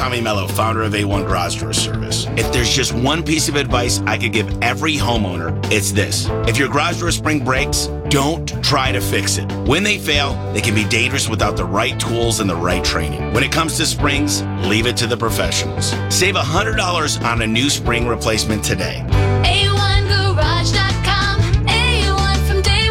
Tommy Mello, founder of A1 Garage Door Service. If there's just one piece of advice I could give every homeowner, it's this. If your garage door spring breaks, don't try to fix it. When they fail, they can be dangerous without the right tools and the right training. When it comes to springs, leave it to the professionals. Save $100 on a new spring replacement today. A1Garage.com. A1 from day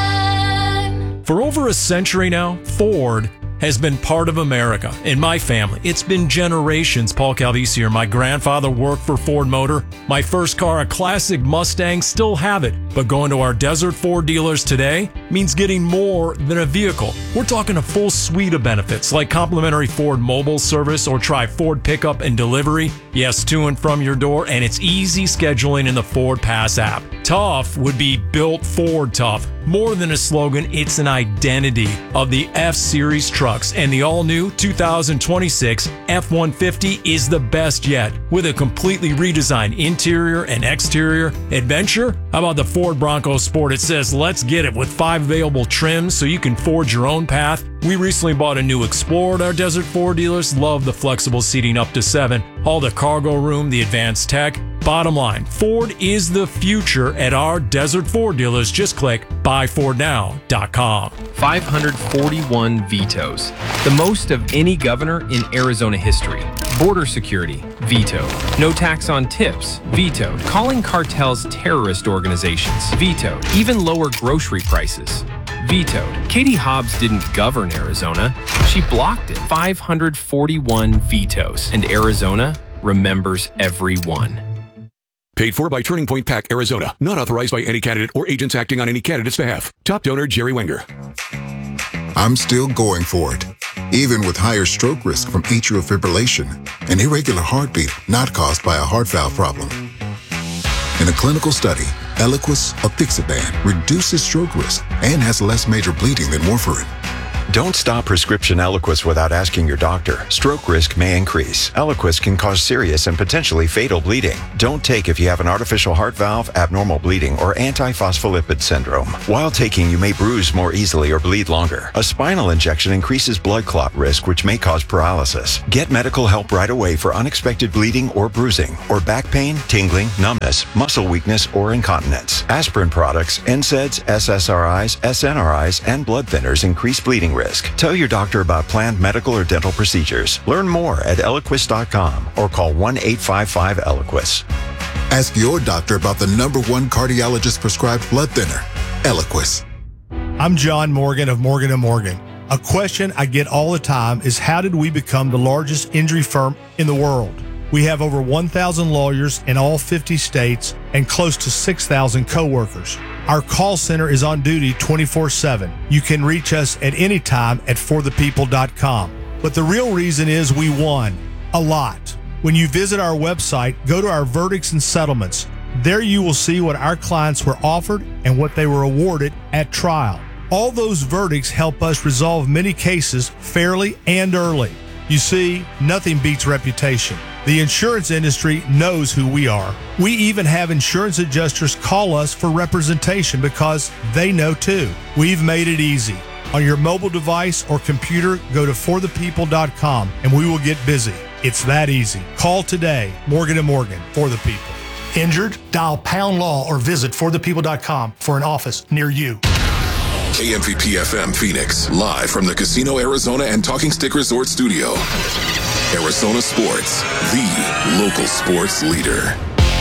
one. For over a century now, Ford has been part of America. In my family, it's been generations. Paul Calvisi here. My grandfather worked for Ford Motor. My first car, a classic Mustang, still have it. But going to our Desert Ford dealers today means getting more than a vehicle. We're talking a full suite of benefits like complimentary Ford mobile service or try Ford pickup and delivery. Yes, to and from your door, and it's easy scheduling in the Ford Pass app. Tough would be built Ford tough. More than a slogan, it's an identity of the F-Series trucks, and the all-new 2026 F-150 is the best yet. With a completely redesigned interior and exterior adventure, how about the Ford Bronco Sport? It says, let's get it, with 5 available trims so you can forge your own path. We recently bought a new Explorer at our Desert Ford dealers. Love the flexible seating up to 7, all the cargo room, the advanced tech. Bottom line, Ford is the future at our Desert Ford dealers. Just click buyfordnow.com. 541 vetoes, the most of any governor in Arizona history. Border security, vetoed. No tax on tips, vetoed. Calling cartels terrorist organizations, vetoed. Even lower grocery prices, vetoed. Katie Hobbs didn't govern Arizona, she blocked it. 541 vetoes, and Arizona remembers every one. Paid for by Turning Point PAC, Arizona. Not authorized by any candidate or agents acting on any candidate's behalf. Top donor, Jerry Wenger. I'm still going for it, even with higher stroke risk from atrial fibrillation, an irregular heartbeat not caused by a heart valve problem. In a clinical study, Eliquis, apixaban, reduces stroke risk and has less major bleeding than warfarin. Don't stop prescription Eliquis without asking your doctor. Stroke risk may increase. Eliquis can cause serious and potentially fatal bleeding. Don't take if you have an artificial heart valve, abnormal bleeding, or antiphospholipid syndrome. While taking, you may bruise more easily or bleed longer. A spinal injection increases blood clot risk, which may cause paralysis. Get medical help right away for unexpected bleeding or bruising, or back pain, tingling, numbness, muscle weakness, or incontinence. Aspirin products, NSAIDs, SSRIs, SNRIs, and blood thinners increase bleeding risk. Tell your doctor about planned medical or dental procedures. Learn more at Eliquis.com or call 1-855-ELIQUIS. Ask your doctor about the #1 cardiologist prescribed blood thinner, Eliquis. I'm John Morgan of Morgan & Morgan. A question I get all the time is, how did we become the largest injury firm in the world? We have over 1,000 lawyers in all 50 states and close to 6,000 coworkers. Our call center is on duty 24/7. You can reach us at any time at forthepeople.com. But the real reason is we won a lot. When you visit our website, go to our verdicts and settlements. There you will see what our clients were offered and what they were awarded at trial. All those verdicts help us resolve many cases fairly and early. You see, nothing beats reputation. The insurance industry knows who we are. We even have insurance adjusters call us for representation because they know too. We've made it easy. On your mobile device or computer, go to forthepeople.com and we will get busy. It's that easy. Call today. Morgan & Morgan, for the people. Injured? Dial #law or visit forthepeople.com for an office near you. KMVP FM Phoenix, live from the Casino Arizona and Talking Stick Resort Studio. Arizona Sports, the local sports leader.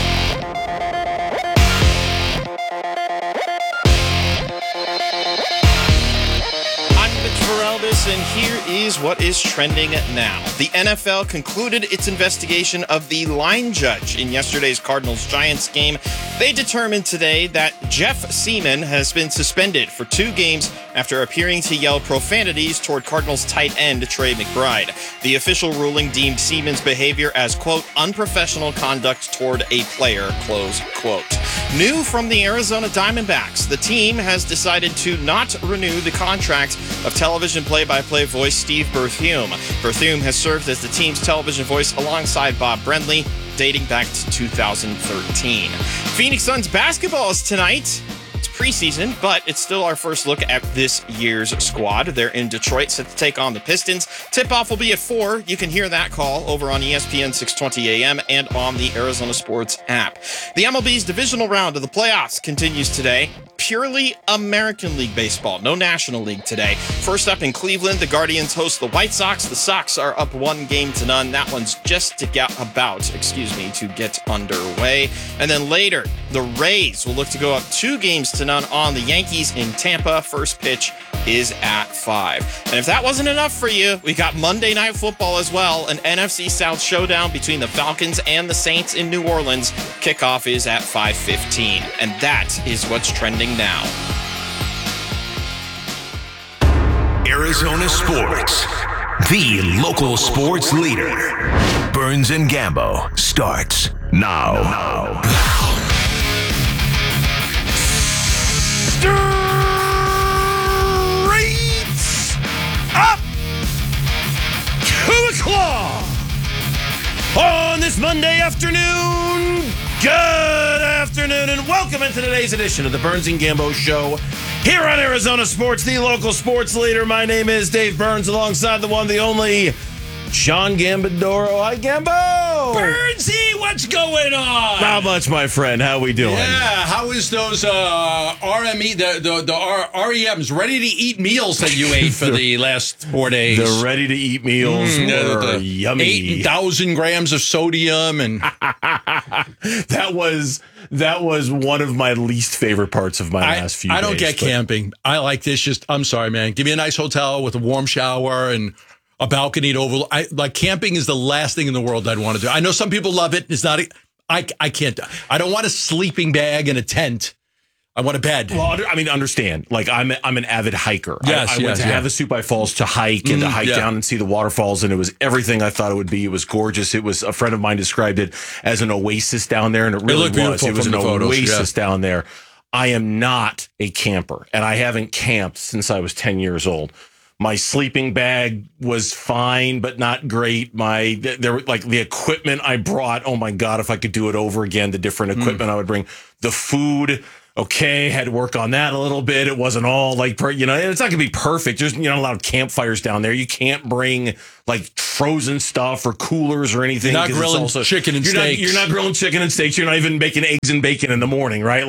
And here is what is trending now. The NFL concluded its investigation of the line judge in yesterday's Cardinals-Giants game. They determined today that Jeff Seaman has been suspended for 2 games after appearing to yell profanities toward Cardinals tight end Trey McBride. The official ruling deemed Seaman's behavior as, quote, unprofessional conduct toward a player, close quote. New from the Arizona Diamondbacks, the team has decided to not renew the contract of television play-by-play voice Steve Berthume. Berthume has served as the team's television voice alongside Bob Brenly, dating back to 2013. Phoenix Suns basketball is tonight. It's preseason, but it's still our first look at this year's squad. They're in Detroit, set to take on the Pistons. Tip-off will be at 4. You can hear that call over on ESPN 620 AM and on the Arizona Sports app. The MLB's divisional round of the playoffs continues today. Purely American League baseball, no National League today. First up in Cleveland, the Guardians host the White Sox. The Sox are up 1-0. That one's just to get underway. And then later, the Rays will look to go up 2-0 on the Yankees in Tampa. First pitch is at 5. And if that wasn't enough for you, we got Monday Night Football as well, an NFC South showdown between the Falcons and the Saints in New Orleans. Kickoff is at 5:15, and that is what's trending now. Arizona Sports, the local sports leader. Burns and Gambo starts now. Streets up 2 o'clock on this Monday afternoon. Good afternoon and welcome into today's edition of the Burns and Gambo Show here on Arizona Sports, the local sports leader. My name is Dave Burns alongside the one, the only Sean Gambadoro. Hi, Gambo. Burnsy, what's going on? Not much, my friend. How we doing? Yeah, how is those RME, the REMs, ready-to-eat meals that you ate for the last 4 days? The ready-to-eat meals were yummy. 8,000 grams of sodium, and that was one of my least favorite parts of my last few days. I don't get camping. I like this. I'm sorry, man. Give me a nice hotel with a warm shower and a balcony to overlook. Like camping is the last thing in the world I'd want to do. I know some people love it. It's not. I can't. I don't want a sleeping bag and a tent. I want a bed. Well, I mean, understand. Like I'm an avid hiker. Yes, I went to Havasupai Falls to hike and to hike down and see the waterfalls, and it was everything I thought it would be. It was gorgeous. It was, a friend of mine described it as an oasis down there, and it really was. It was an oasis down there. I am not a camper, and I haven't camped since I was 10 years old. My sleeping bag was fine, but not great. The equipment I brought, oh my God, if I could do it over again, the different equipment I would bring. The food, okay, had to work on that a little bit. It wasn't all like, it's not going to be perfect. There's not a lot of campfires down there. You can't bring like frozen stuff or coolers or anything. You're not grilling chicken and steaks. You're not grilling chicken and steaks. You're not even making eggs and bacon in the morning, right?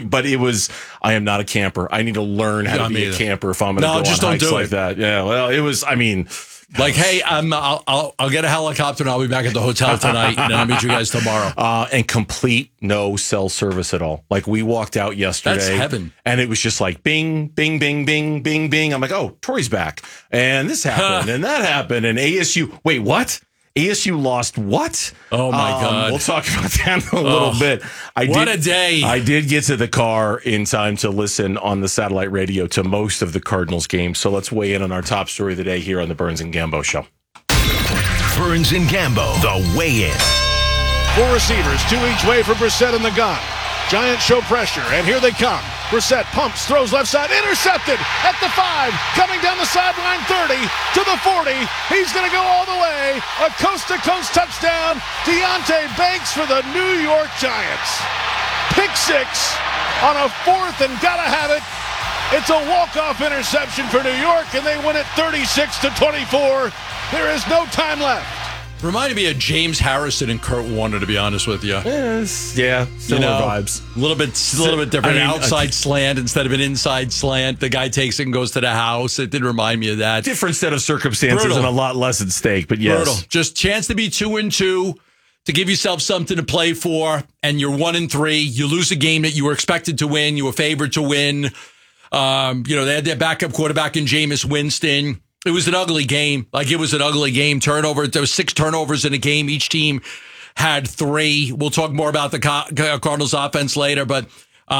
I am not a camper. I need to learn how to be a camper if I'm going to go on hikes like that. Yeah, well, it was, like, hey, I'll get a helicopter and I'll be back at the hotel tonight, and I'll meet you guys tomorrow. And complete no cell service at all. Like, we walked out yesterday. That's heaven. And it was just like bing, bing, bing, bing, bing, bing. I'm like, oh, Tori's back. And this happened and that happened. And ASU, wait, what? ASU lost what? Oh, my God. We'll talk about that in a little bit. What a day. I did get to the car in time to listen on the satellite radio to most of the Cardinals games. So let's weigh in on our top story of the day here on the Burns and Gambo Show. Burns and Gambo, the weigh-in. 4 receivers, 2 each way for Brissett in the gun. Giants show pressure, and here they come. Brissett pumps, throws left side, intercepted at the 5, coming down the sideline 30 to the 40. He's going to go all the way. A coast-to-coast touchdown. Deonte Banks for the New York Giants. Pick 6 on a 4th and gotta have it. It's a walk-off interception for New York, and they win it 36-24. There is no time left. Reminded me of James Harrison and Kurt Warner, to be honest with you. Yeah, similar vibes. A little bit different. Outside slant instead of an inside slant. The guy takes it and goes to the house. It did remind me of that. Different set of circumstances and a lot less at stake, but yes. Brutal. Just chance to be 2-2, to give yourself something to play for, and you're 1-3. You lose a game that you were expected to win. You were favored to win. They had their backup quarterback in Jameis Winston. It was an ugly game. Turnover. There was 6 turnovers in a game. Each team had 3. We'll talk more about the Cardinals offense later, but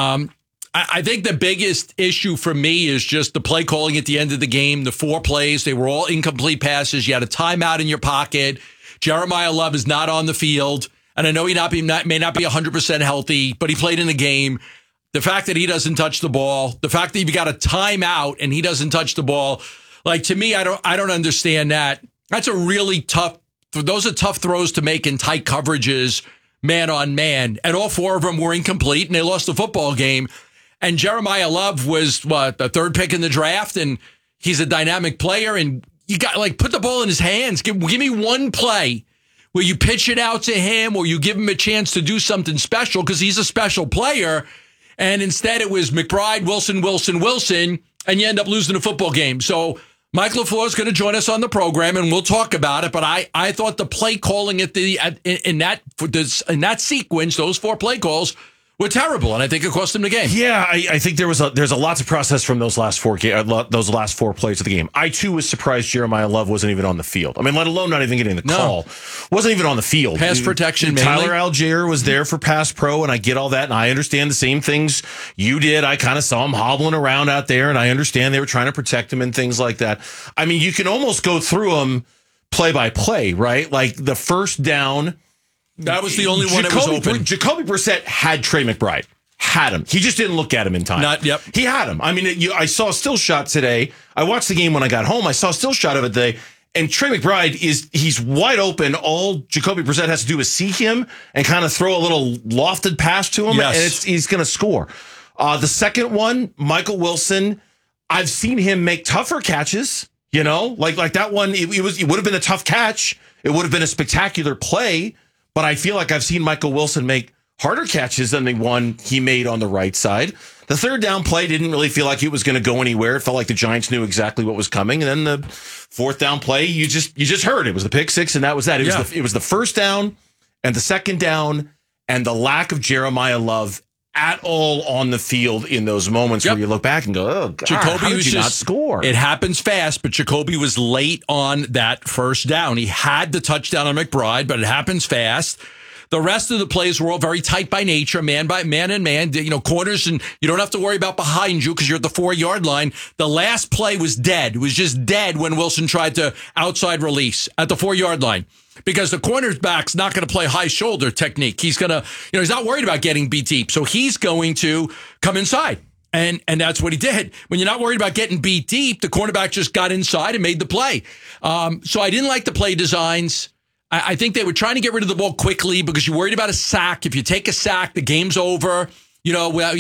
I think the biggest issue for me is just the play calling at the end of the game. The 4 plays, they were all incomplete passes. You had a timeout in your pocket. Jeremiah Love is not on the field, and I know he may not be 100% healthy, but he played in the game. The fact that he doesn't touch the ball, the fact that you've got a timeout and he doesn't touch the ball. Like, to me, I don't understand that. That's a really tough. Those are tough throws to make in tight coverages, man on man. And all 4 of them were incomplete, and they lost the football game. And Jeremiah Love was the third pick in the draft, and he's a dynamic player. And you got put the ball in his hands. Give me one play where you pitch it out to him, or you give him a chance to do something special because he's a special player. And instead, it was McBride, Wilson, and you end up losing a football game. So Mike LaFleur is going to join us on the program, and we'll talk about it. But I thought the play calling in that sequence, those 4 play calls, were terrible, and I think it cost him the game. Yeah, I think there's a lot to process from those last 4 plays of the game. I too was surprised Jeremiah Love wasn't even on the field. I mean, let alone not even getting the call. Wasn't even on the field. Pass protection, mainly. Tyler Algier was there for pass pro, and I get all that, and I understand the same things you did. I kind of saw him hobbling around out there, and I understand they were trying to protect him and things like that. I mean, you can almost go through them play by play, right? Like the first down. That was the only one that was open. Jacoby Brissett had Trey McBride. Had him. He just didn't look at him in time. He had him. I mean, I saw a still shot today. I watched the game when I got home. I saw a still shot of it today. And Trey McBride he's wide open. All Jacoby Brissett has to do is see him and kind of throw a little lofted pass to him. Yes. And he's going to score. The second one, Michael Wilson, I've seen him make tougher catches. You know, like that one, it would have been a tough catch. It would have been a spectacular play. But I feel like I've seen Michael Wilson make harder catches than the one he made on the right side. The third down play didn't really feel like it was going to go anywhere. It felt like the Giants knew exactly what was coming. And then the fourth down play, you just heard it was the pick six, and that was that. It was the first down and the second down and the lack of Jeremiah Love at all on the field in those moments where you look back and go, oh, God, Jacoby how did you not score? It happens fast, but Jacoby was late on that first down. He had the touchdown on McBride, but it happens fast. The rest of the plays were all very tight by nature, man by man and man. You know, corners, and you don't have to worry about behind you because you're at the 4-yard line. The last play was dead. It was just dead when Wilson tried to outside release at the 4-yard line. Because the cornerback's not going to play high shoulder technique. He's going to, he's not worried about getting beat deep. So he's going to come inside. And that's what he did. When you're not worried about getting beat deep, the cornerback just got inside and made the play. So I didn't like the play designs. I think they were trying to get rid of the ball quickly because you're worried about a sack. If you take a sack, the game's over. You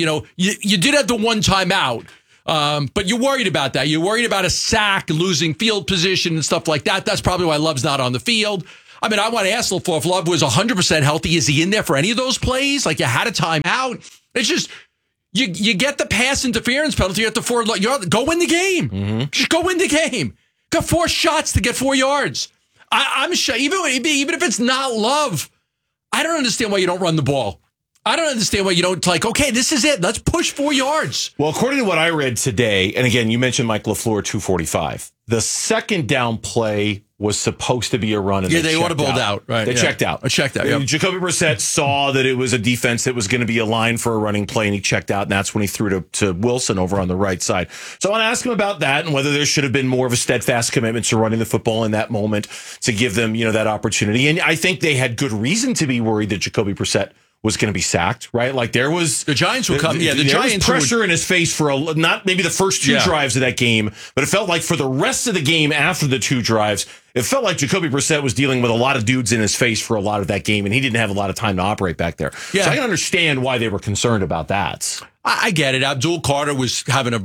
did have the one timeout. But you're worried about that. You're worried about a sack, losing field position and stuff like that. That's probably why Love's not on the field. I mean, I want to ask LaFleur if Love was 100% healthy. Is he in there for any of those plays? Like, you had a timeout. It's just, you get the pass interference penalty at the 4-yard. Go win the game. Mm-hmm. Just go win the game. Got 4 shots to get 4 yards. I'm sure, even if it's not Love, I don't understand why you don't run the ball. I don't understand why you don't okay, this is it. Let's push 4 yards. Well, according to what I read today, and again, you mentioned Mike LaFleur 245. The second down play was supposed to be a run. And they audibled out. Right. They checked out. Yep. Jacoby Brissett saw that it was a defense that was going to be aligned for a running play, and he checked out, and that's when he threw to Wilson over on the right side. So I want to ask him about that and whether there should have been more of a steadfast commitment to running the football in that moment to give them, that opportunity. And I think they had good reason to be worried that Jacoby Brissett was going to be sacked, right? Like there was the Giants would come. The Giants pressure in his face for not maybe the first 2 drives of that game, but it felt like for the rest of the game after the 2 drives, it felt like Jacoby Brissett was dealing with a lot of dudes in his face for a lot of that game, and he didn't have a lot of time to operate back there. Yeah. So I can understand why they were concerned about that. I get it. Abdul Carter was having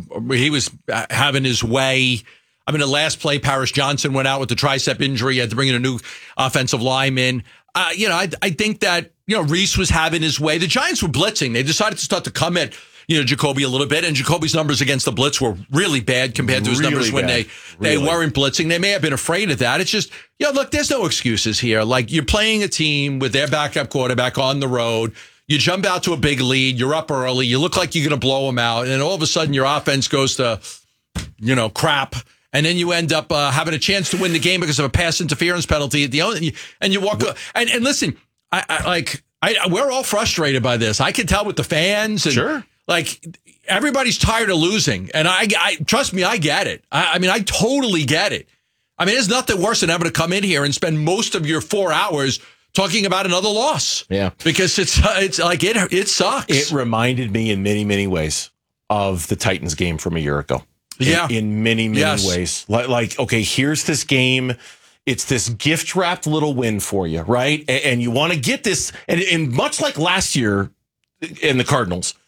his way. I mean, the last play, Paris Johnson went out with the tricep injury. He had to bring in a new offensive lineman. I think that, Reese was having his way. The Giants were blitzing. They decided to start to come at, Jacoby a little bit. And Jacoby's numbers against the blitz were really bad compared to his numbers when they weren't blitzing. They may have been afraid of that. It's just, look, there's no excuses here. Like, you're playing a team with their backup quarterback on the road. You jump out to a big lead. You're up early. You look like you're going to blow them out. And then all of a sudden your offense goes to, crap. And then you end up having a chance to win the game because of a pass interference penalty at the end. And you walk and listen, we're all frustrated by this. I can tell with the fans. And sure. Everybody's tired of losing. And I trust me, I get it. I totally get it. I mean, there's nothing worse than having to come in here and spend most of your 4 hours talking about another loss. Yeah. Because it sucks. It reminded me in many, many ways of the Titans game from a year ago. In many, many ways. Okay, here's this game. It's this gift-wrapped little win for you, right? And you want to get this. And much like last year in the Cardinals,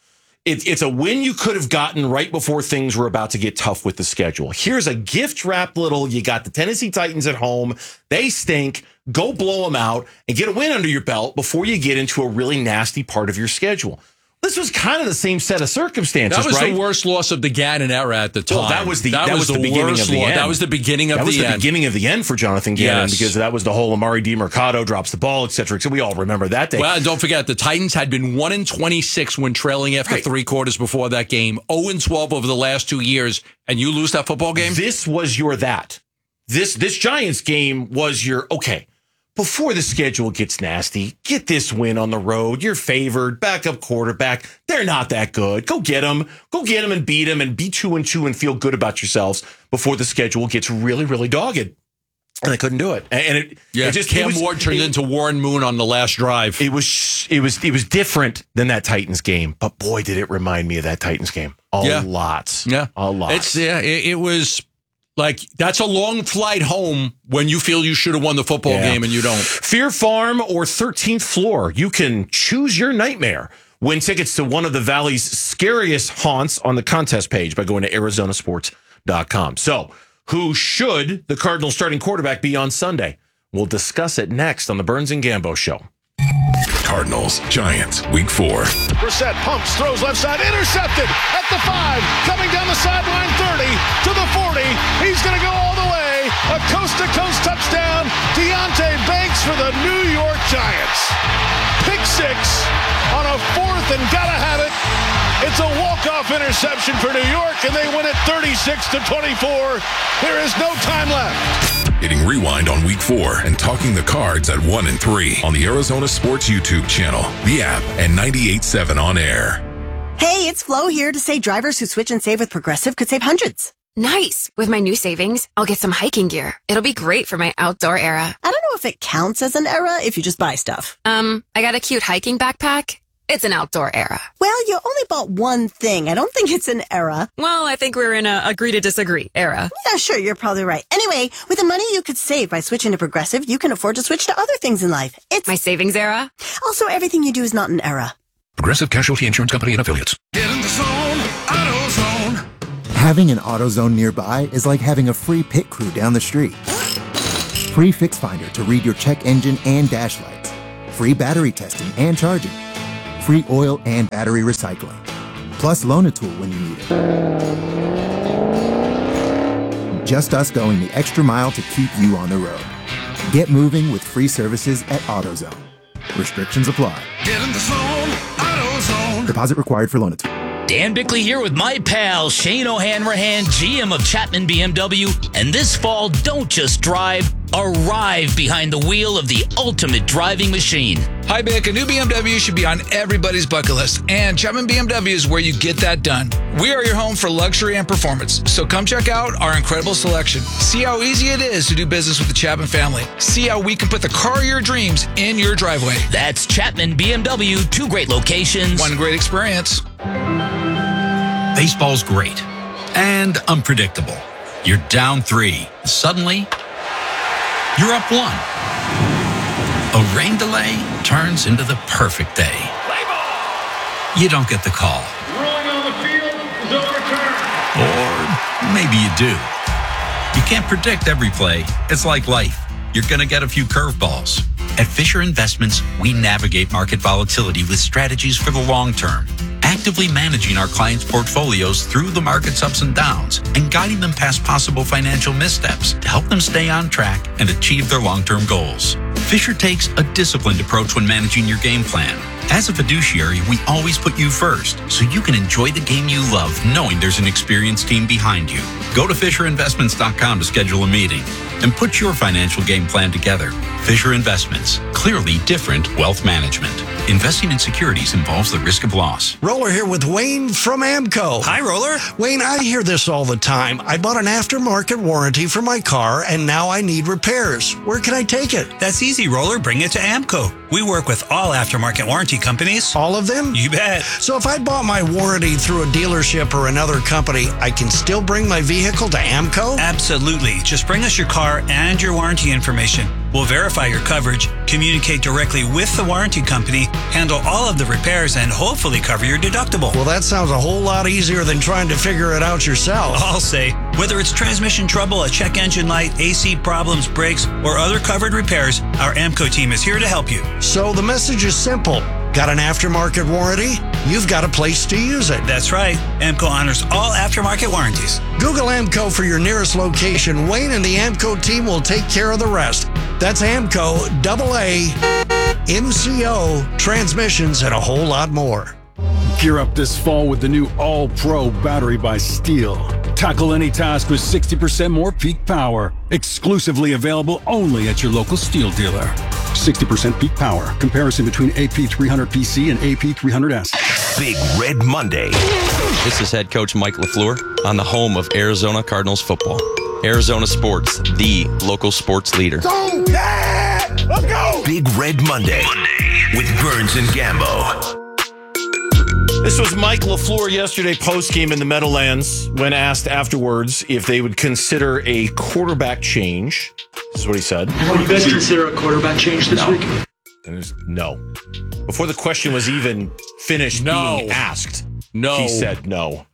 It's a win you could have gotten right before things were about to get tough with the schedule. Here's a gift-wrapped little, you got the Tennessee Titans at home. They stink. Go blow them out and get a win under your belt before you get into a really nasty part of your schedule. This was kind of the same set of circumstances, That was right? the worst loss of the Gannon era at the time. Well, that was the beginning of the end. That was the beginning of the end. That was the beginning of the end for Jonathan Gannon, Yes. because that was the whole Amari DiMercado drops the ball, et cetera. So we all remember that day. Well, and don't forget, the Titans had been 1-26 when trailing after 3 quarters before that game, 0-12 over the last 2 years, and you lose that football game? This was your that. This Giants game was your, okay, before the schedule gets nasty, get this win on the road. You're favored, backup quarterback. They're not that good. Go get them. Go get them and beat them and be 2-2 and feel good about yourselves before the schedule gets really, really dogged. And they couldn't do it. And it just Cam Ward turned into Warren Moon on the last drive. It was different than that Titans game, but boy, did it remind me of that Titans game. A lot. Yeah. A lot. It was like, that's a long flight home when you feel you should have won the football game and you don't. Fear Farm or 13th Floor. You can choose your nightmare. Win tickets to one of the Valley's scariest haunts on the contest page by going to arizonasports.com. So, who should the Cardinals starting quarterback be on Sunday? We'll discuss it next on the Burns and Gambo Show. Cardinals, Giants, Week 4. Brissett pumps, throws left side, intercepted at the 5, coming down the sideline 30 to the 40. He's going to go all the way. A coast-to-coast touchdown. Deontay Banks for the New York Giants. Pick 6 on a 4th and gotta have it. It's a walk-off interception for New York, and they win it 36-24. There is no time left. Hitting rewind on Week 4 and talking the cards at 1 and 3 on the Arizona Sports YouTube channel, the app, and 98.7 on air. Hey, it's Flo here to say drivers who switch and save with Progressive could save hundreds. Nice. With my new savings, I'll get some hiking gear. It'll be great for my outdoor era. I don't know if it counts as an era if you just buy stuff. I got a cute hiking backpack. It's an outdoor era. Well, you only bought one thing. I don't think it's an era. Well, I think we're in a agree to disagree era. Yeah, sure, you're probably right. Anyway, with the money you could save by switching to Progressive, you can afford to switch to other things in life. It's my savings era. Also, everything you do is not an era. Progressive Casualty Insurance Company and Affiliates. Get in the zone, AutoZone. Having an AutoZone nearby is like having a free pit crew down the street. Free Fix Finder to read your check engine and dash lights. Free battery testing and charging. Free oil and battery recycling. Plus Loan-A-Tool when you need it. Just us going the extra mile to keep you on the road. Get moving with free services at AutoZone. Restrictions apply. Get in the zone, AutoZone. Deposit required for Loan-A-Tool. Dan Bickley here with my pal Shane O'Hanrahan, GM of Chapman BMW. And this fall, don't just drive, arrive behind the wheel of the ultimate driving machine. Hi, Bick. A new BMW should be on everybody's bucket list, and Chapman BMW is where you get that done. We are your home for luxury and performance, so come check out our incredible selection. See how easy it is to do business with the Chapman family. See how we can put the car of your dreams in your driveway. That's Chapman BMW, 2 great locations. One great experience. Baseball's great and unpredictable. You're down 3. Suddenly, you're up 1. A rain delay turns into the perfect day. You don't get the call. Rolling on the field is overturned. Or maybe you do. You can't predict every play. It's like life. You're going to get a few curveballs. At Fisher Investments, we navigate market volatility with strategies for the long term, actively managing our clients' portfolios through the market's ups and downs and guiding them past possible financial missteps to help them stay on track and achieve their long-term goals. Fisher takes a disciplined approach when managing your game plan. As a fiduciary, we always put you first, so you can enjoy the game you love knowing there's an experienced team behind you. Go to FisherInvestments.com to schedule a meeting and put your financial game plan together. Fisher Investments, clearly different wealth management. Investing in securities involves the risk of loss. Roller here with Wayne from Amco. Hi, Roller. Wayne, I hear this all the time. I bought an aftermarket warranty for my car, and now I need repairs. Where can I take it? That's easy, Roller. Bring it to Amco. We work with all aftermarket warranty companies. All of them? You bet. So if I bought my warranty through a dealership or another company, I can still bring my vehicle to Amco? Absolutely. Just bring us your car and your warranty information. We'll verify your coverage, communicate directly with the warranty company, handle all of the repairs, and hopefully cover your deductible. Well, that sounds a whole lot easier than trying to figure it out yourself. I'll say, whether it's transmission trouble, a check engine light, AC problems, brakes, or other covered repairs, our AMCO team is here to help you. So the message is simple. Got an aftermarket warranty? You've got a place to use it. That's right. AMCO honors all aftermarket warranties. Google AMCO for your nearest location. Wayne and the AMCO team will take care of the rest. That's AMCO, AAMCO, transmissions, and a whole lot more. Gear up this fall with the new All-Pro battery by Steel. Tackle any task with 60% more peak power. Exclusively available only at your local Steel dealer. 60% peak power. Comparison between AP300PC and AP300S. Big Red Monday. This is head coach Mike LaFleur on the home of Arizona Cardinals football. Arizona Sports, the local sports leader. Go, Dad! Let's go! Big Red Monday with Burns and Gambo. This was Mike LaFleur yesterday post-game in the Meadowlands when asked afterwards if they would consider a quarterback change. This is what he said. Will you guys consider a quarterback change this week? And there's no. Before the question was even finished being asked, he said no.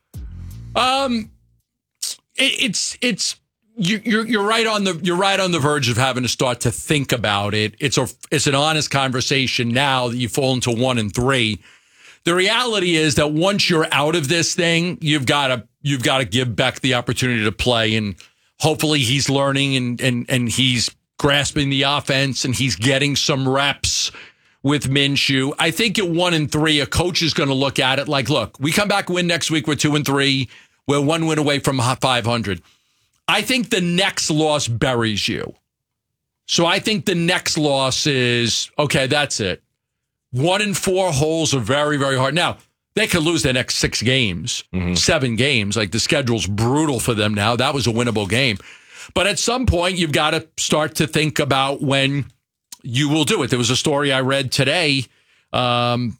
You're right on the verge of having to start to think about it. It's an honest conversation now that you fall into 1 and 3. The reality is that once you're out of this thing, you've got to give Beck the opportunity to play, and hopefully he's learning and he's grasping the offense and he's getting some reps with Minshew. I think at 1 and 3, a coach is going to look at it like, look, we come back and win next week. We're 2 and 3. We're 1 win away from 500. I think the next loss buries you. So I think the next loss is, okay, that's it. 1 and 4 holes are very, very hard. Now, they could lose their next 6 games, 7 games. Like, the schedule's brutal for them now. That was a winnable game. But at some point, you've got to start to think about when you will do it. There was a story I read today, 5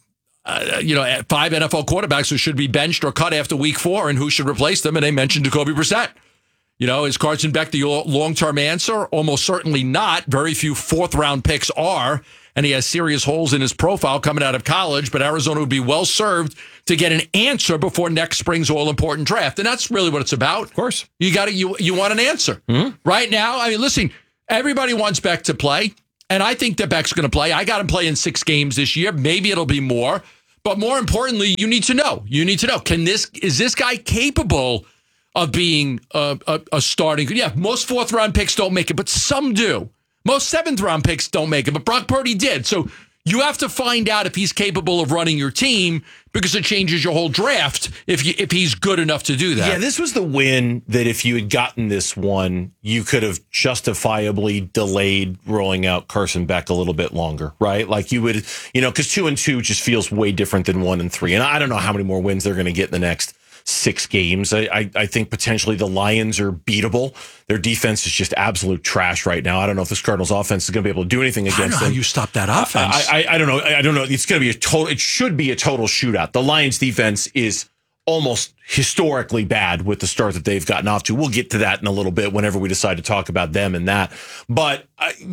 NFL quarterbacks who should be benched or cut after week 4 and who should replace them. And they mentioned Jacoby Brissett. Is Carson Beck the long-term answer? Almost certainly not. Very few 4th-round picks are. And he has serious holes in his profile coming out of college, but Arizona would be well served to get an answer before next spring's all-important draft. And that's really what it's about. Of course. You want an answer. Right now, I mean, listen, everybody wants Beck to play, and I think that Beck's going to play. I got him playing 6 games this year. Maybe it'll be more. But more importantly, you need to know. Is this guy capable of being a starting? Yeah, most 4th-round picks don't make it, but some do. Most 7th-round picks don't make it, but Brock Purdy did. So you have to find out if he's capable of running your team, because it changes your whole draft if he's good enough to do that. Yeah, this was the win that if you had gotten this one, you could have justifiably delayed rolling out Carson Beck a little bit longer, right? Like you would, because 2 and 2 just feels way different than 1 and 3. And I don't know how many more wins they're going to get in the next 6 games. I think potentially the Lions are beatable. Their defense is just absolute trash right now. I don't know if this Cardinals offense is going to be able to do anything against them. I don't know how you stop that offense. I don't know. I don't know. It's going to be it should be a total shootout. The Lions defense is almost historically bad with the start that they've gotten off to. We'll get to that in a little bit whenever we decide to talk about them and that. But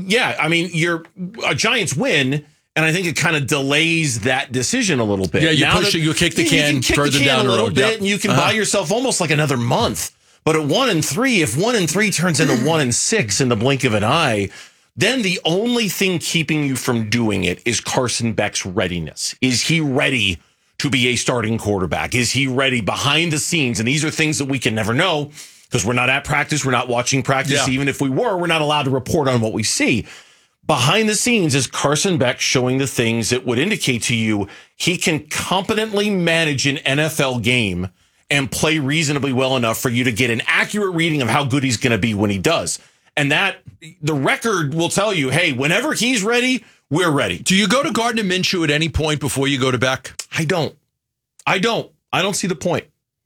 you're a Giants win. And I think it kind of delays that decision a little bit. Yeah, you kick the can further down the road. And you can buy yourself almost like another month. But at 1 and 3, if 1 and 3 turns into 1 and 6 in the blink of an eye, then the only thing keeping you from doing it is Carson Beck's readiness. Is he ready to be a starting quarterback? Is he ready behind the scenes? And these are things that we can never know because we're not at practice. We're not watching practice. Yeah. Even if we were, we're not allowed to report on what we see. Behind the scenes is Carson Beck showing the things that would indicate to you he can competently manage an NFL game and play reasonably well enough for you to get an accurate reading of how good he's going to be when he does. And that the record will tell you, hey, whenever he's ready, we're ready. Do you go to Gardner Minshew at any point before you go to Beck? I don't see the point.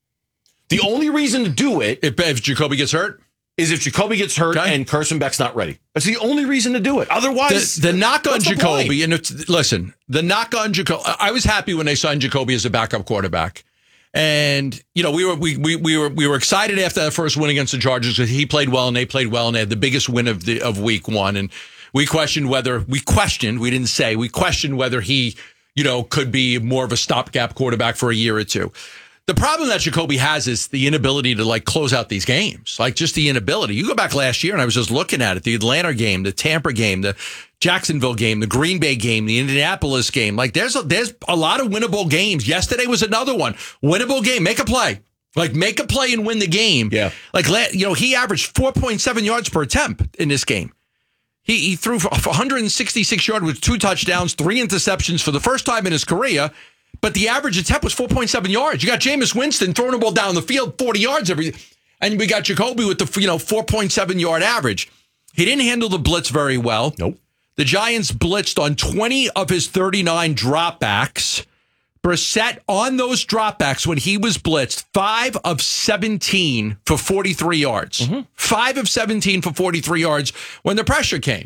The only reason to do it if Jacoby gets hurt is if Jacoby gets hurt and Carson Beck's not ready. That's the only reason to do it. Otherwise, the knock on Jacoby, and the knock on Jacoby, I was happy when they signed Jacoby as a backup quarterback. And, we were excited after that first win against the Chargers because he played well and they played well and they had the biggest win of week 1. And We questioned, we questioned whether he, could be more of a stopgap quarterback for a year or two. The problem that Jacoby has is the inability to close out these games, just the inability. You go back last year and I was just looking at it, the Atlanta game, the Tampa game, the Jacksonville game, the Green Bay game, the Indianapolis game. There's a lot of winnable games. Yesterday was another one. Winnable game. Make a play. Make a play and win the game. Yeah. He averaged 4.7 yards per attempt in this game. He threw for 166 yards with 2 touchdowns, 3 interceptions for the first time in his career. But the average attempt was 4.7 yards. You got Jameis Winston throwing the ball down the field 40 yards and we got Jacoby with the 4.7 yard average. He didn't handle the blitz very well. Nope. The Giants blitzed on 20 of his 39 dropbacks. Brissett on those dropbacks when he was blitzed, 5 of 17 for 43 yards. 5 of 17 for 43 yards when the pressure came.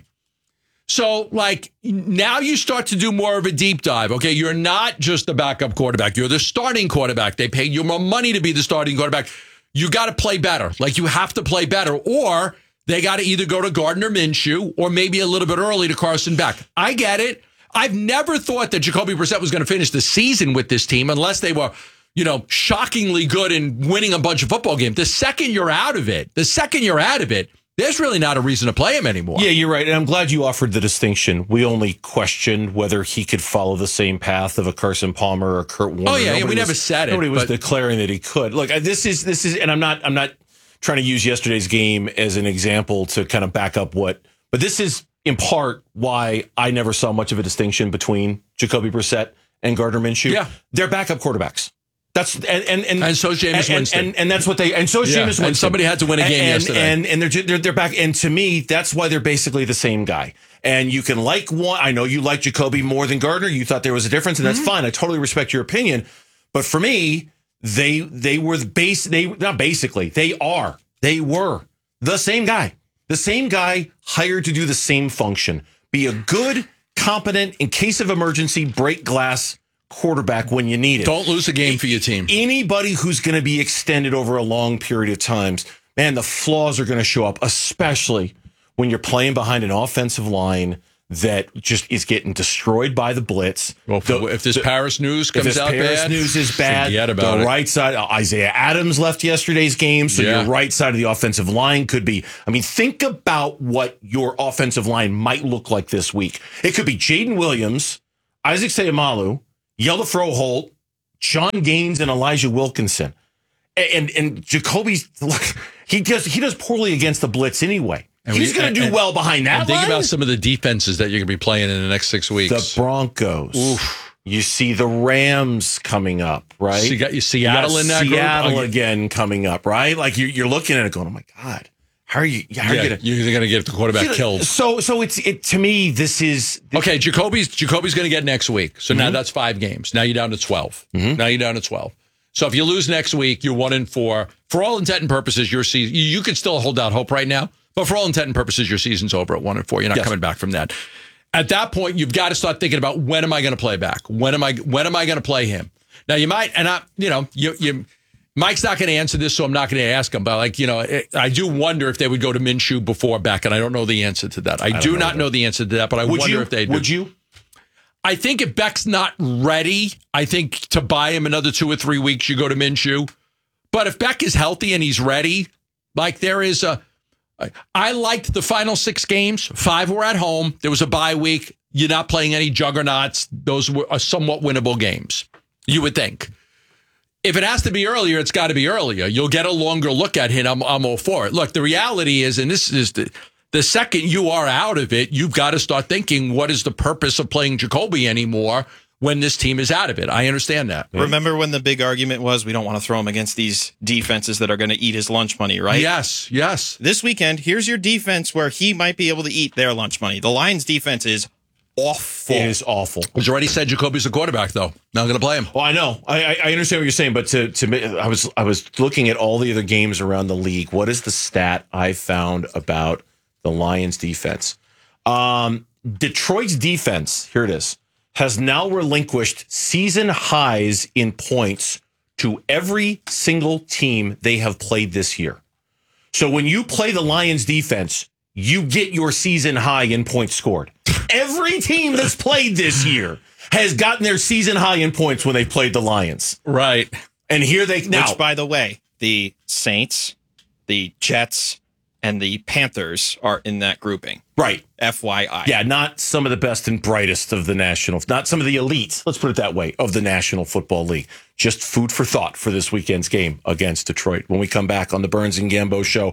So, now you start to do more of a deep dive. Okay, you're not just the backup quarterback. You're the starting quarterback. They paid you more money to be the starting quarterback. You got to play better. You have to play better. Or they got to either go to Gardner Minshew or maybe a little bit early to Carson Beck. I get it. I've never thought that Jacoby Brissett was going to finish the season with this team unless they were, shockingly good and winning a bunch of football games. The second you're out of it, there's really not a reason to play him anymore. Yeah, you're right. And I'm glad you offered the distinction. We only questioned whether he could follow the same path of a Carson Palmer or Kurt Warner. Oh, yeah, we never said it. Nobody was declaring that he could. Look, this is, and I'm not trying to use yesterday's game as an example to kind of back up but this is in part why I never saw much of a distinction between Jacoby Brissett and Gardner Minshew. Yeah. They're backup quarterbacks. And so is Jameis Winston. And that's what and so is Jameis Winston. And somebody had to win a game yesterday. And they're back. And to me, that's why they're basically the same guy. And you can like one. I know you like Jacoby more than Gardner. You thought there was a difference, and that's fine. I totally respect your opinion. But for me, they were they were the same guy. The same guy hired to do the same function. Be a good, competent, in case of emergency, break glass quarterback when you need it. Don't lose a game for your team. Anybody who's going to be extended over a long period of times, man, the flaws are going to show up, especially when you're playing behind an offensive line that just is getting destroyed by the blitz. Well, if this Paris news comes out bad, Paris news is bad. Forget about the right side, Isaiah Adams left yesterday's game, so your right side of the offensive line could be. I mean, think about what your offensive line might look like this week. It could be Jaden Williams, Isaac Seumalo, Yelda Froholt, John Gaines, and Elijah Wilkinson. And Jacoby's, he does poorly against the blitz anyway. He's going to do well behind that. And think about some of the defenses that you're going to be playing in the next 6 weeks. The Broncos. Oof. You see the Rams coming up, right? So you got Seattle in that group. Seattle again coming up, right? You're looking at it going, oh my God. How are you? You're going to get the quarterback killed. So to me, this is okay. Jacoby's going to get next week. So now that's 5 games. Now you're down to 12. Now you're down to 12. So if you lose next week, you're 1-4. For all intent and purposes, your season, you could still hold out hope right now. But for all intent and purposes, your season's over at 1-4. You're not coming back from that. At that point, you've got to start thinking about when am I going to play back? When am I going to play him? Now you might, and Mike's not going to answer this, so I'm not going to ask him. But I do wonder if they would go to Minshew before Beck, and I don't know the answer to that. I do not know the answer to that, but I wonder if they do. Would you? I think if Beck's not ready, I think to buy him another 2 or 3 weeks, you go to Minshew. But if Beck is healthy and he's ready, I liked the final 6 games. 5 were at home. There was a bye week. You're not playing any juggernauts. Those were somewhat winnable games, you would think. If it has to be earlier, it's got to be earlier. You'll get a longer look at him. I'm all for it. Look, the reality is, and this is the second you are out of it, you've got to start thinking, what is the purpose of playing Jacoby anymore when this team is out of it? I understand that. Remember when the big argument was we don't want to throw him against these defenses that are going to eat his lunch money, right? Yes. This weekend, here's your defense where he might be able to eat their lunch money. The Lions defense is awful. It is awful. He's already said Jacoby's the quarterback, though. Not going to play him. Well, I know. I understand what you're saying, but to me, I was looking at all the other games around the league. What is the stat I found about the Lions defense? Detroit's defense, here it is, has now relinquished season highs in points to every single team they have played this year. So when you play the Lions defense, you get your season high in points scored. Every team that's played this year has gotten their season high in points when they played the Lions. Right. And here they now. Which, by the way, the Saints, the Jets, and the Panthers are in that grouping. Right. FYI. Yeah, not some of the best and brightest of the national, not some of the elites, let's put it that way, of the National Football League. Just food for thought for this weekend's game against Detroit. When we come back on the Burns and Gambo Show,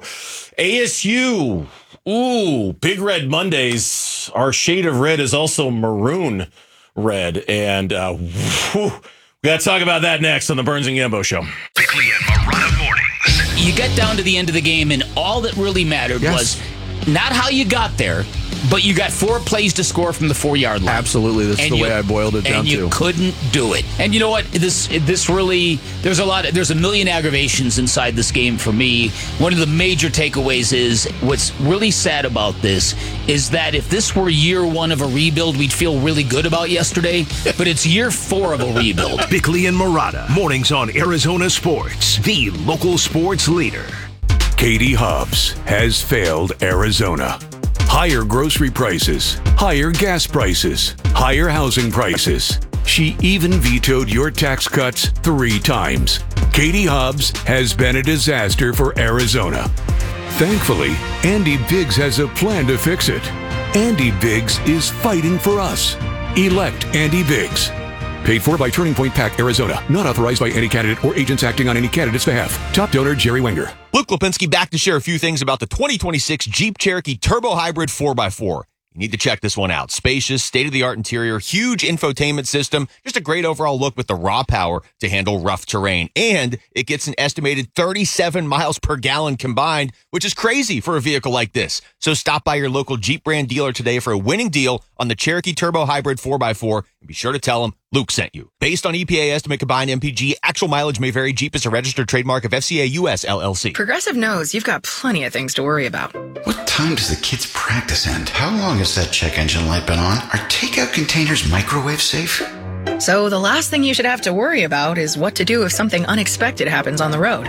ASU, Big Red Mondays. Our shade of red is also maroon red. And we got to talk about that next on the Burns and Gambo Show. Bickley and Marotta mornings. You get down to the end of the game, and all that really mattered was not how you got there, but you got 4 plays to score from the 4-yard line. Absolutely. That's the way I boiled it down and you to. couldn't do it. And you know what? This really, there's a million aggravations inside this game for me. One of the major takeaways is what's really sad about this is that if this were year 1 of a rebuild, we'd feel really good about yesterday, but it's year 4 of a rebuild. Bickley and Marotta, mornings on Arizona Sports, the local sports leader. Katie Hobbs has failed Arizona. Higher grocery prices, higher gas prices, higher housing prices. She even vetoed your tax cuts 3 times. Katie Hobbs has been a disaster for Arizona. Thankfully, Andy Biggs has a plan to fix it. Andy Biggs is fighting for us. Elect Andy Biggs. Paid for by Turning Point PAC, Arizona. Not authorized by any candidate or agents acting on any candidate's behalf. Top donor, Jerry Wenger. Luke Lipinski back to share a few things about the 2026 Jeep Cherokee Turbo Hybrid 4x4. You need to check this one out. Spacious, state-of-the-art interior, huge infotainment system, just a great overall look with the raw power to handle rough terrain. And it gets an estimated 37 miles per gallon combined, which is crazy for a vehicle like this. So stop by your local Jeep brand dealer today for a winning deal on the Cherokee Turbo Hybrid 4x4, and be sure to tell them Luke sent you. Based on EPA estimate combined MPG, actual mileage may vary. Jeep is a registered trademark of FCA US LLC. Progressive knows you've got plenty of things to worry about. What time does the kids' practice end? How long has that check engine light been on? Are takeout containers microwave safe? So the last thing you should have to worry about is what to do if something unexpected happens on the road.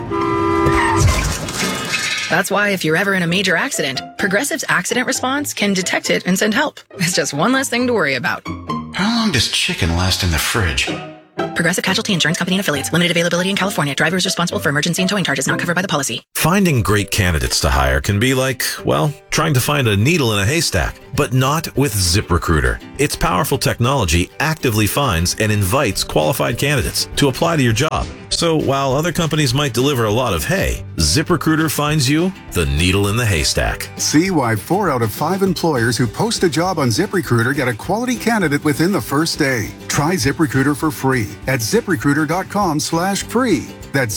That's why if you're ever in a major accident, Progressive's accident response can detect it and send help. It's just one less thing to worry about. How long does chicken last in the fridge? Progressive Casualty Insurance Company and Affiliates. Limited availability in California. Driver is responsible for emergency and towing charges not covered by the policy. Finding great candidates to hire can be like, well, trying to find a needle in a haystack, but not with ZipRecruiter. Its powerful technology actively finds and invites qualified candidates to apply to your job. So while other companies might deliver a lot of hay, ZipRecruiter finds you the needle in the haystack. See why 4 out of 5 employers who post a job on ZipRecruiter get a quality candidate within the first day. Try ZipRecruiter for free at ZipRecruiter.com/free. That's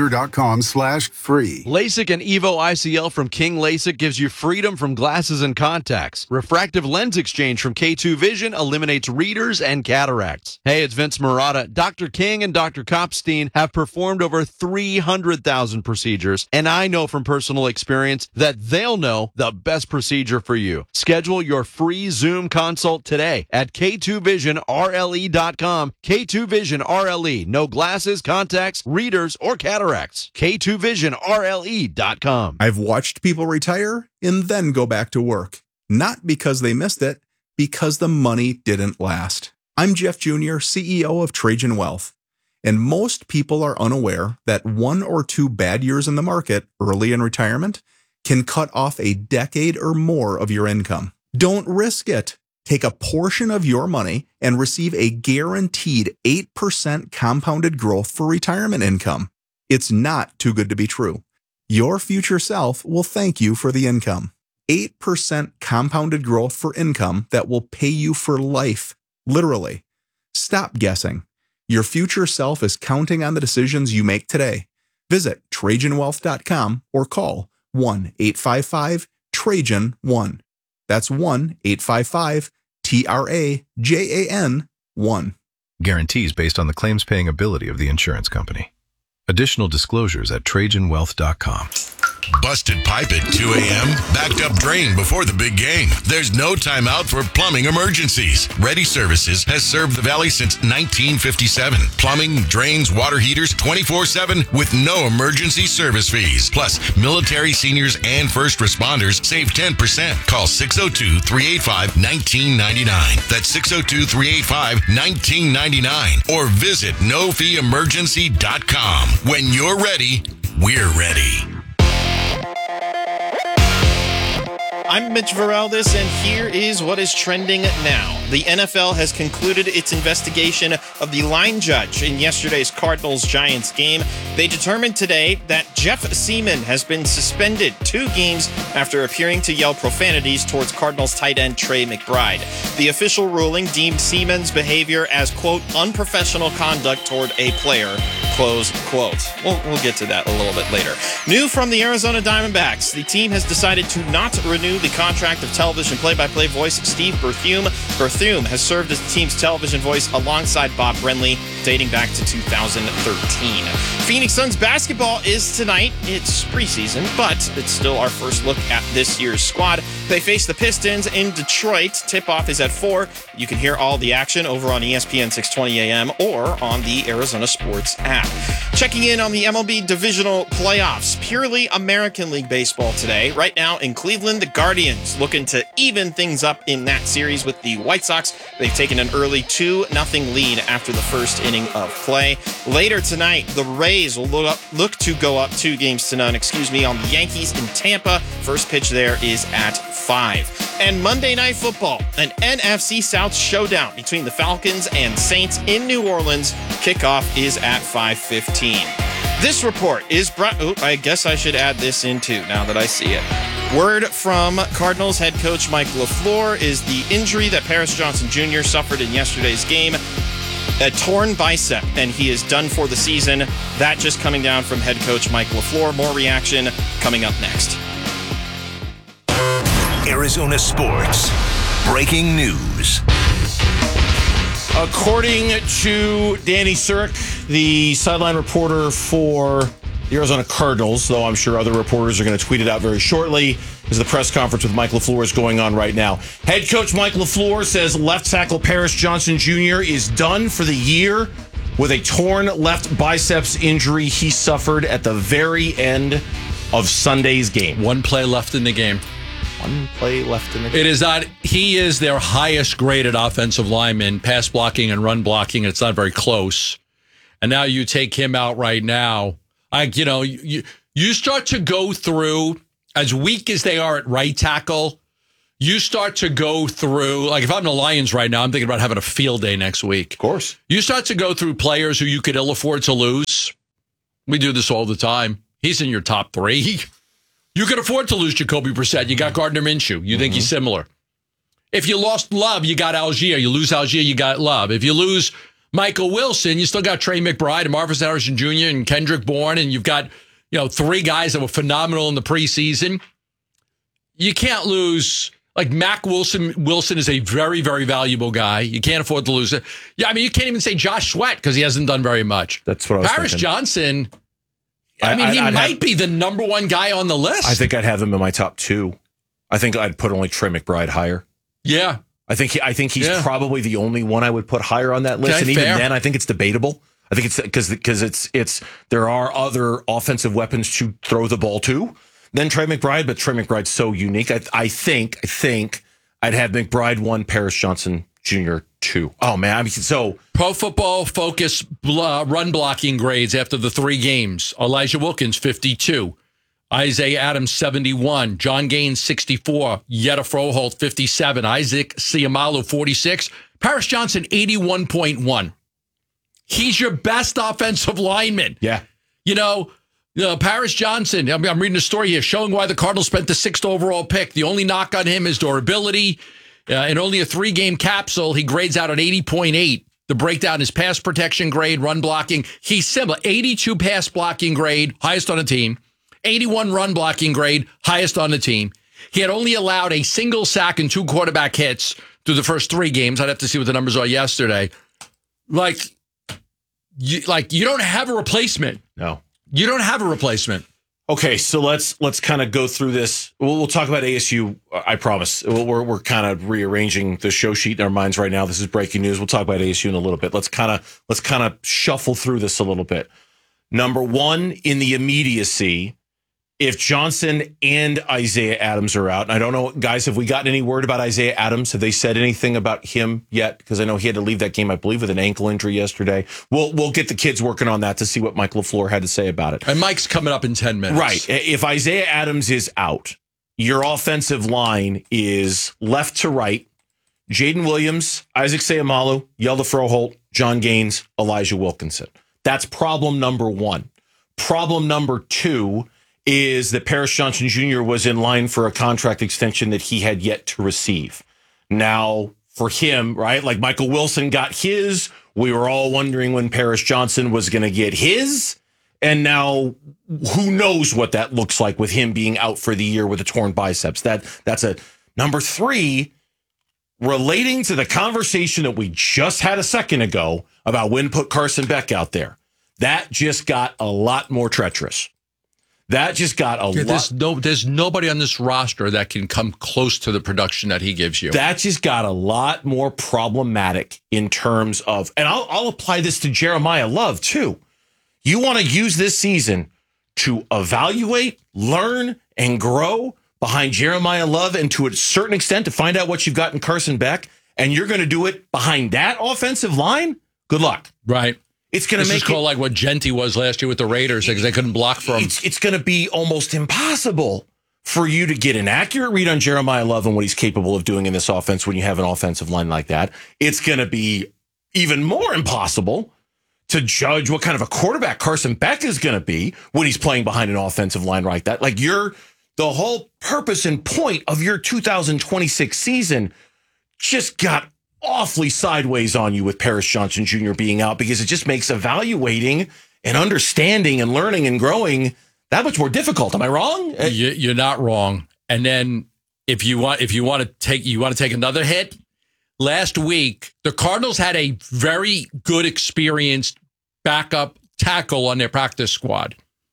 ZipRecruiter.com/free. LASIK and EVO ICL from King LASIK gives you freedom from glasses and contacts. Refractive lens exchange from K2 Vision eliminates readers and cataracts. Hey, it's Vince Marotta. Dr. King and Dr. Kopstein have performed over 300,000 procedures, and I know from personal experience that they'll know the best procedure for you. Schedule your free Zoom consult today at K2VisionRLE.com. K2 Vision RLE. No glasses, contacts, readers, or cataracts. K2VisionRLE.com. I've watched people retire and then go back to work. Not because they missed it, because the money didn't last. I'm Jeff Jr., CEO of Trajan Wealth. And most people are unaware that 1 or 2 bad years in the market early in retirement can cut off a decade or more of your income. Don't risk it. Take a portion of your money and receive a guaranteed 8% compounded growth for retirement income. It's not too good to be true. Your future self will thank you for the income. 8% compounded growth for income that will pay you for life. Literally. Stop guessing. Your future self is counting on the decisions you make today. Visit TrajanWealth.com or call 1-855-TRAJAN-1. That's 1-855-TRAJAN-1. Guarantees based on the claims-paying ability of the insurance company. Additional disclosures at TrajanWealth.com. Busted pipe at 2 a.m.? Backed up drain before the big game? There's no time out for plumbing emergencies. Ready Services has served the Valley since 1957. Plumbing, drains, water heaters, 24/7 with no emergency service fees. Plus, military, seniors, and first responders save 10%. Call 602-385-1999. That's 602-385-1999. Or visit nofeeemergency.com. When you're ready, we're ready. I'm Mitch Vareldes, and here is what is trending now. The NFL has concluded its investigation of the line judge in yesterday's Cardinals-Giants game. They determined today that Jeff Seaman has been suspended 2 games after appearing to yell profanities towards Cardinals tight end Trey McBride. The official ruling deemed Seaman's behavior as, quote, unprofessional conduct toward a player, close quote. We'll get to that a little bit later. New from the Arizona Diamondbacks, the team has decided to not renew the contract of television play-by-play voice Steve Berthume. Berthume has served as the team's television voice alongside Bob Brenly, dating back to 2013. Phoenix Suns basketball is tonight. It's preseason, but it's still our first look at this year's squad. They face the Pistons in Detroit. Tip-off is at 4. You can hear all the action over on ESPN 620 AM or on the Arizona Sports app. Checking in on the MLB divisional playoffs. Purely American League baseball today. Right now in Cleveland, the Guardians looking to even things up in that series with the White Sox. They've taken an early 2-0 lead after the first inning of play. Later tonight, the Rays will look to go up 2-0, on the Yankees in Tampa. First pitch there is at 5. And Monday Night Football, an NFC South showdown between the Falcons and Saints in New Orleans. Kickoff is at 5:15. This report is brought... I guess I should add this in too, now that I see it. Word from Cardinals head coach Mike LaFleur is the injury that Paris Johnson Jr. suffered in yesterday's game. A torn bicep, and he is done for the season. That just coming down from head coach Mike LaFleur. More reaction coming up next. Arizona Sports. Breaking news. According to Danny Surek, the sideline reporter for the Arizona Cardinals, though I'm sure other reporters are going to tweet it out very shortly, as the press conference with Mike LaFleur is going on right now. Head coach Mike LaFleur says left tackle Paris Johnson Jr. is done for the year with a torn left biceps injury he suffered at the very end of Sunday's game. One play left in the game. It is not. He is their highest graded offensive lineman, pass blocking and run blocking, and it's not very close. And now you take him out right now. You start to go through, as weak as they are at right tackle, you start to go through, like if I'm the Lions right now, I'm thinking about having a field day next week. Of course. You start to go through players who you could ill afford to lose. We do this all the time. He's in your top 3. You could afford to lose Jacoby Brissett. You got Gardner Minshew. You think he's similar. If you lost Love, you got Algier. You lose Algier, you got Love. If you lose Michael Wilson, you still got Trey McBride and Marvin Harrison Jr. and Kendrick Bourne, and you've got 3 guys that were phenomenal in the preseason. You can't lose. Like Mac Wilson. Wilson is a very, very valuable guy. You can't afford to lose it. Yeah, I mean, you can't even say Josh Sweat because he hasn't done very much. That's what I was Paris thinking. Johnson. I mean, he might be the number 1 guy on the list. I think I'd have him in my top 2. I think I'd put only Trey McBride higher. Yeah. I think he's probably the only one I would put higher on that list. Okay, and even fair. then, I think it's debatable. I think it's because it's there are other offensive weapons to throw the ball to than Trey McBride, but Trey McBride's so unique. I think I'd have McBride 1, Paris Johnson Jr. 2. Oh man, I mean, so Pro Football Focus run blocking grades after the 3 games: Elijah Wilkins 52, Isaiah Adams 71, John Gaines 64, Yetta Froholt 57, Isaac Siamalu 46, Paris Johnson 81.1. He's your best offensive lineman. Yeah. Paris Johnson, I'm reading a story here showing why the Cardinals spent the 6th overall pick. The only knock on him is durability. In only a 3-game capsule, he grades out an 80.8. The breakdown is pass protection grade, run blocking. He's similar. 82 pass blocking grade, highest on the team. 81 run blocking grade, highest on the team. He had only allowed a single sack and 2 quarterback hits through the first 3 games. I'd have to see what the numbers are yesterday. You don't have a replacement. No. You don't have a replacement. Okay, so let's kind of go through this. We'll talk about ASU. I promise. We're kind of rearranging the show sheet in our minds right now. This is breaking news. We'll talk about ASU in a little bit. Let's kind of shuffle through this a little bit. Number one, in the immediacy, if Johnson and Isaiah Adams are out, and I don't know, guys, have we gotten any word about Isaiah Adams? Have they said anything about him yet? Because I know he had to leave that game, I believe, with an ankle injury yesterday. We'll get the kids working on that to see what Mike LaFleur had to say about it. And Mike's coming up in 10 minutes. Right. If Isaiah Adams is out, your offensive line is left to right. Jaden Williams, Isaac Seumalo, Yelda Froholt, John Gaines, Elijah Wilkinson. That's problem number one. Problem number two is that Paris Johnson Jr. was in line for a contract extension that he had yet to receive. Now, for him, right, like Michael Wilson got his, we were all wondering when Paris Johnson was going to get his, and now who knows what that looks like with him being out for the year with a torn biceps. That's a number three, relating to the conversation that we just had a second ago about when put Carson Beck out there. That just got a lot more treacherous. That just got a lot. There's nobody on this roster that can come close to the production that he gives you. That just got a lot more problematic in terms of, and I'll apply this to Jeremiah Love too. You want to use this season to evaluate, learn, and grow behind Jeremiah Love, and to a certain extent to find out what you've got in Carson Beck, and you're going to do it behind that offensive line? Good luck. Right. It's going to make it called like what Genty was last year with the Raiders because they couldn't block for him. It's going to be almost impossible for you to get an accurate read on Jeremiah Love and what he's capable of doing in this offense when you have an offensive line like that. It's going to be even more impossible to judge what kind of a quarterback Carson Beck is going to be when he's playing behind an offensive line like that. Like the whole purpose and point of your 2026 season just got awfully sideways on you with Paris Johnson Jr. being out, because it just makes evaluating and understanding and learning and growing that much more difficult. Am I wrong? You're not wrong. And then if you want to take another hit, last week the Cardinals had a very good, experienced backup tackle on their practice squad.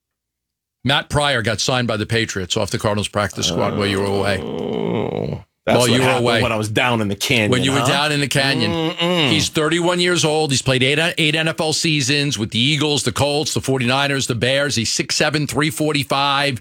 Matt Pryor got signed by the Patriots off the Cardinals practice squad while you were away. That's you were away when I was down in the canyon. When you were down in the canyon. He's 31 years old. He's played eight NFL seasons with the Eagles, the Colts, the 49ers, the Bears. He's 6'7", 345.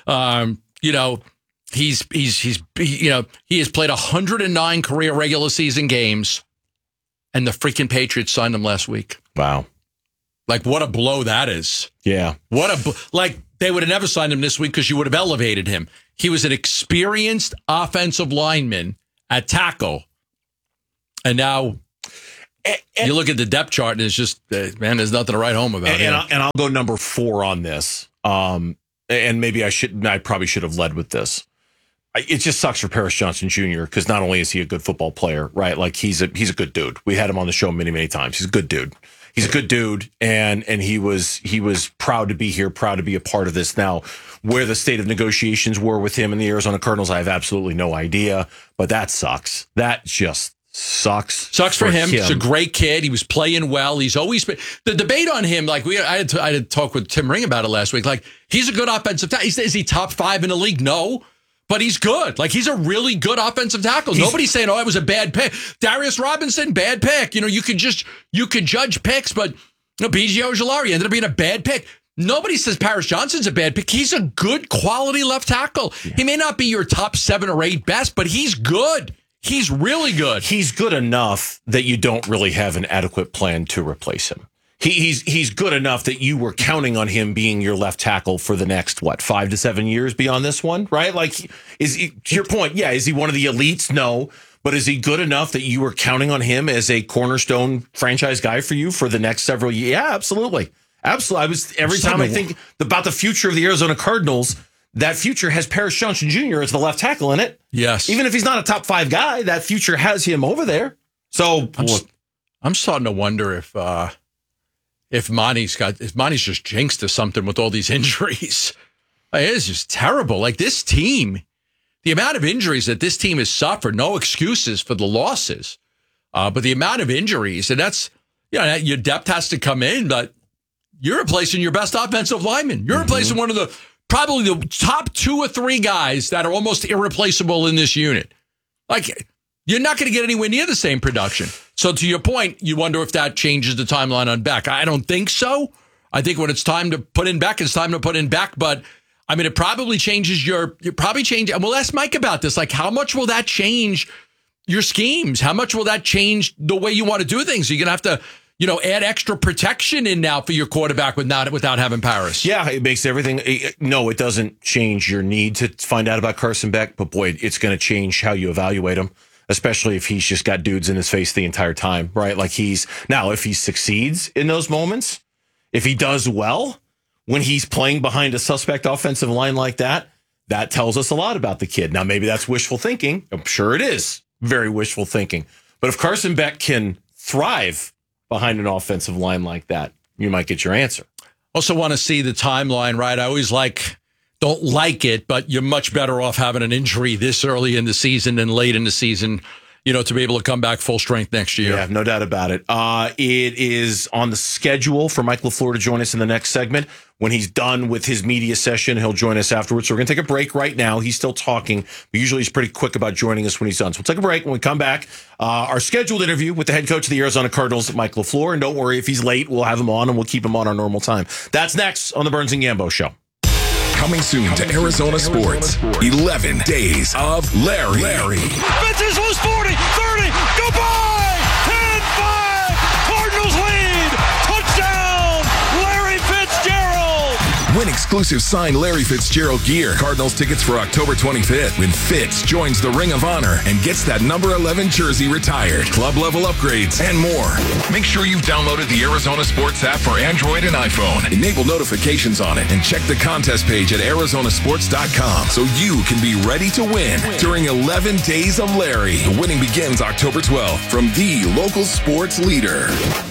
He has played 109 career regular season games, and the freaking Patriots signed him last week. Wow. Like, what a blow that is. Yeah. They would have never signed him this week because you would have elevated him. He was an experienced offensive lineman at tackle. And now you look at the depth chart and it's just, man, there's nothing to write home about. And I'll go number 4 on this. And maybe I probably should have led with this. It just sucks for Paris Johnson Jr. because not only is he a good football player, right? Like he's a good dude. We had him on the show many, many times. He's a good dude. He's a good dude, and he was proud to be here, proud to be a part of this. Now, where the state of negotiations were with him and the Arizona Cardinals, I have absolutely no idea, but that sucks. That just sucks. Sucks for him. He's a great kid. He was playing well. He's always been the debate on him. Like I had to talk with Tim Ring about it last week. Like he's a good offensive tackle. Is he top 5 in the league? No. But he's good. Like, he's a really good offensive tackle. Nobody's saying, oh, it was a bad pick. Darius Robinson, bad pick. You could judge picks, but B.J. Ojulari ended up being a bad pick. Nobody says Paris Johnson's a bad pick. He's a good quality left tackle. Yeah. He may not be your top 7 or 8 best, but he's good. He's really good. He's good enough that you don't really have an adequate plan to replace him. He's good enough that you were counting on him being your left tackle for the next, 5 to 7 years beyond this one, right? Like, is he, to your point, yeah, is he one of the elites? No. But is he good enough that you were counting on him as a cornerstone franchise guy for you for the next several years? Yeah, absolutely. Absolutely. Every time I think about the future of the Arizona Cardinals, that future has Paris Johnson Jr. as the left tackle in it. Yes. Even if he's not a top 5 guy, that future has him over there. So I'm starting to wonder if Monty's just jinxed or something with all these injuries. It is just terrible. Like this team, the amount of injuries that this team has suffered, no excuses for the losses, but the amount of injuries, and that's, your depth has to come in, but you're replacing your best offensive lineman. You're replacing one of the probably the top 2 or 3 guys that are almost irreplaceable in this unit. Like, you're not going to get anywhere near the same production. So to your point, you wonder if that changes the timeline on Beck. I don't think so. I think when it's time to put in Beck, it's time to put in Beck. But I mean, it probably changes and we'll ask Mike about this. Like, how much will that change your schemes? How much will that change the way you want to do things? You're going to have to, add extra protection in now for your quarterback without having Paris. Yeah, it makes everything. No, it doesn't change your need to find out about Carson Beck, but boy, it's going to change how you evaluate him, especially if he's just got dudes in his face the entire time, right? Like if he succeeds in those moments, if he does well when he's playing behind a suspect offensive line like that, that tells us a lot about the kid. Now, maybe that's wishful thinking. I'm sure it is very wishful thinking. But if Carson Beck can thrive behind an offensive line like that, you might get your answer. Also want to see the timeline, right? I always don't like it, but you're much better off having an injury this early in the season than late in the season, to be able to come back full strength next year. Yeah, no doubt about it. It is on the schedule for Mike LaFleur to join us in the next segment. When he's done with his media session, he'll join us afterwards. So we're going to take a break right now. He's still talking, but usually he's pretty quick about joining us when he's done. So we'll take a break. When we come back, our scheduled interview with the head coach of the Arizona Cardinals, Mike LaFleur. And don't worry, if he's late, we'll have him on and we'll keep him on our normal time. That's next on the Burns and Gambo Show. Coming soon to Arizona Sports, 11 Days of Larry. Fences loose 40, 30, goodbye! 10-5, Cardinals lead! Touchdown, Larry Fitzgerald! Win exclusive signed Larry Fitzgerald gear. Cardinals tickets for October 25th when Fitz joins the Ring of Honor and gets that number 11 jersey retired. Club level upgrades and more. Make sure you've downloaded the Arizona Sports app for Android and iPhone. Enable notifications on it and check the contest page at arizonasports.com so you can be ready to win during 11 Days of Larry. The winning begins October 12th from the local sports leader.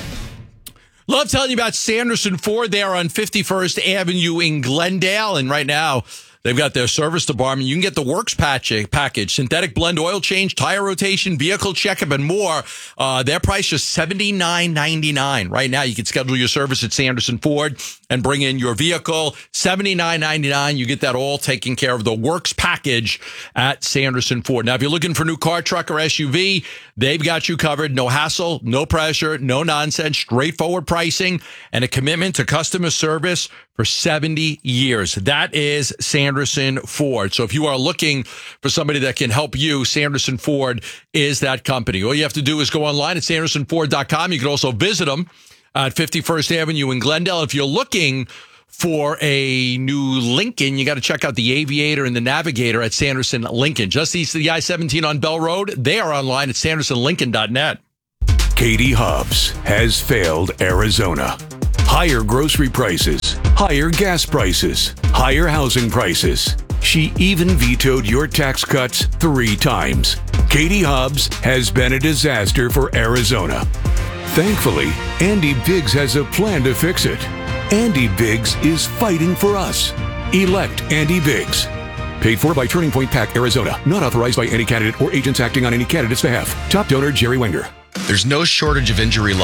Love telling you about Sanderson Ford. They are on 51st Avenue in Glendale. And right now, they've got their service department. You can get the works package, synthetic blend oil change, tire rotation, vehicle checkup, and more. Their price is $79.99. Right now, you can schedule your service at Sanderson Ford and bring in your vehicle. $79.99. You get that all taken care of. The works package at Sanderson Ford. Now, if you're looking for a new car, truck, or SUV, they've got you covered. No hassle, no pressure, no nonsense, straightforward pricing, and a commitment to customer service for 70 years. That is Sanderson Ford. So if you are looking for somebody that can help you, Sanderson Ford is that company. All you have to do is go online at sandersonford.com. You can also visit them at 51st Avenue in Glendale. If you're looking for a new Lincoln, you got to check out the Aviator and the Navigator at Sanderson Lincoln. Just east of the I-17 on Bell Road. They are online at sandersonlincoln.net. Katie Hubbs has failed Arizona. Higher grocery prices, higher gas prices, higher housing prices. She even vetoed your tax cuts 3 times. Katie Hubbs has been a disaster for Arizona. Thankfully, Andy Biggs has a plan to fix it. Andy Biggs is fighting for us. Elect Andy Biggs. Paid for by Turning Point PAC, Arizona. Not authorized by any candidate or agents acting on any candidate's behalf. Top donor, Jerry Wenger. There's no shortage of injury